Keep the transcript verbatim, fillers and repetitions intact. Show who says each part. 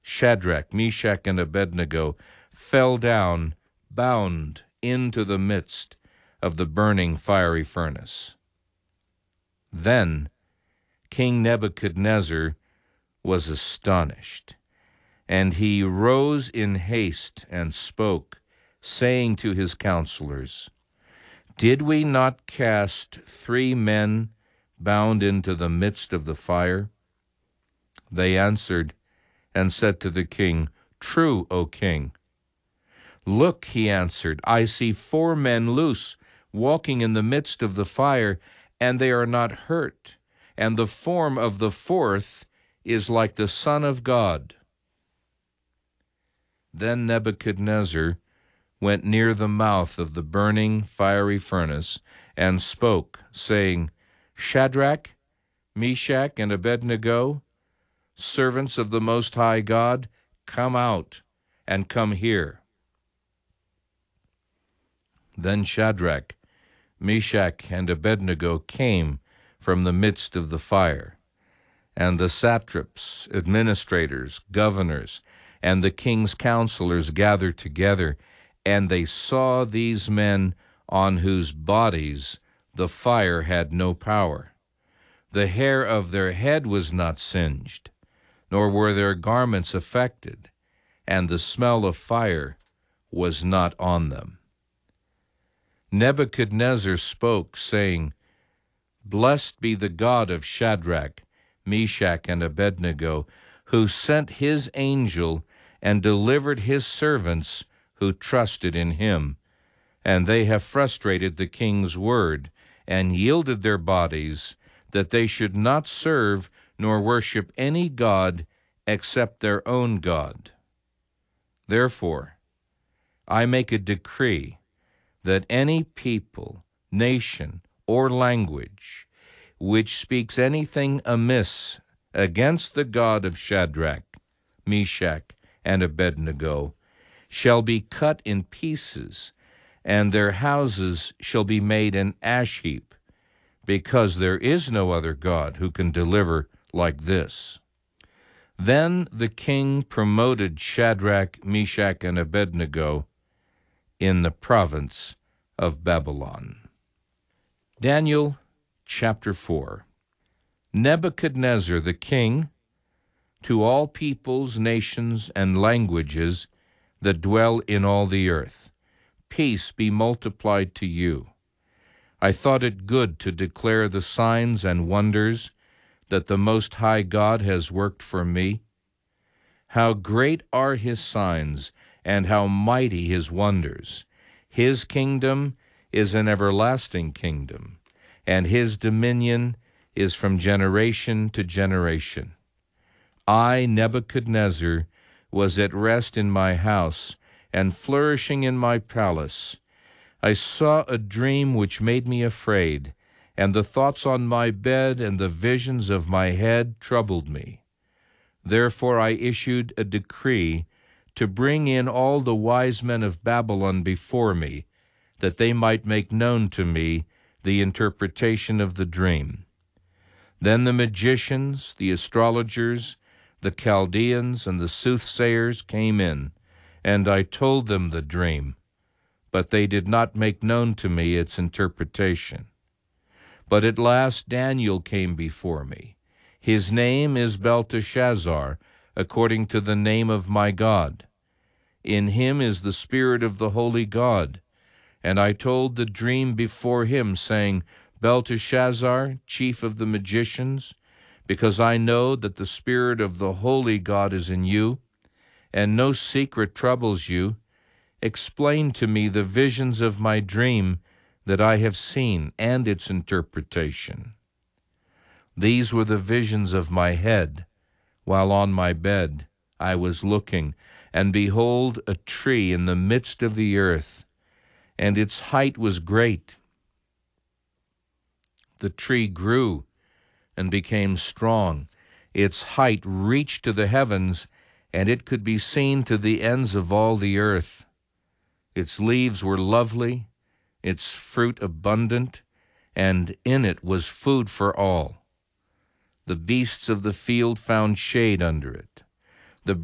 Speaker 1: Shadrach, Meshach, and Abednego fell down, bound, into the midst of the burning fiery furnace. Then King Nebuchadnezzar was astonished, and he rose in haste and spoke, saying to his counselors, "Did we not cast three men bound into the midst of the fire?" They answered and said to the king, "True, O king." "Look," he answered, "I see four men loose, walking in the midst of the fire, and they are not hurt, and the form of the fourth is like the Son of God." Then Nebuchadnezzar went near the mouth of the burning fiery furnace and spoke, saying, "Shadrach, Meshach, and Abednego, servants of the Most High God, come out and come here." Then Shadrach, Meshach, and Abednego came from the midst of the fire, and the satraps, administrators, governors, and the king's counselors gathered together, and they saw these men on whose bodies the fire had no power. The hair of their head was not singed, nor were their garments affected, and the smell of fire was not on them. Nebuchadnezzar spoke, saying, "Blessed be the God of Shadrach, Meshach, and Abednego, who sent his angel and delivered his servants who trusted in him. And they have frustrated the king's word and yielded their bodies, that they should not serve nor worship any god except their own God. Therefore, I make a decree that any people, nation, or language which speaks anything amiss against the God of Shadrach, Meshach, and Abednego shall be cut in pieces, and their houses shall be made an ash heap, because there is no other God who can deliver like this." Then the king promoted Shadrach, Meshach, and Abednego in the province of Babylon. Daniel chapter four. Nebuchadnezzar the king, to all peoples, nations, and languages that dwell in all the earth, peace be multiplied to you. I thought it good to declare the signs and wonders that the Most High God has worked for me. How great are his signs, and how mighty his wonders! His kingdom is an everlasting kingdom, and his dominion is from generation to generation. I, Nebuchadnezzar, was at rest in my house and flourishing in my palace. I saw a dream which made me afraid, and the thoughts on my bed and the visions of my head troubled me. Therefore I issued a decree to bring in all the wise men of Babylon before me, that they might make known to me the interpretation of the dream. Then the magicians, the astrologers, the Chaldeans, and the soothsayers came in, and I told them the dream, but they did not make known to me its interpretation. But at last Daniel came before me. His name is Belteshazzar, according to the name of my God. In him is the spirit of the holy God. And I told the dream before him, saying, Belteshazzar, chief of the magicians, because I know that the spirit of the holy God is in you, and no secret troubles you, explain to me the visions of my dream that I have seen and its interpretation. These were the visions of my head, while on my bed I was looking, and behold, a tree in the midst of the earth, and its height was great. The tree grew and became strong. Its height reached to the heavens, and it could be seen to the ends of all the earth. Its leaves were lovely, its fruit abundant, and in it was food for all. The beasts of the field found shade under it.